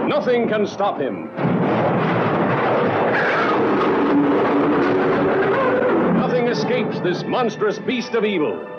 Nothing can stop him. Nothing escapes this monstrous beast of evil.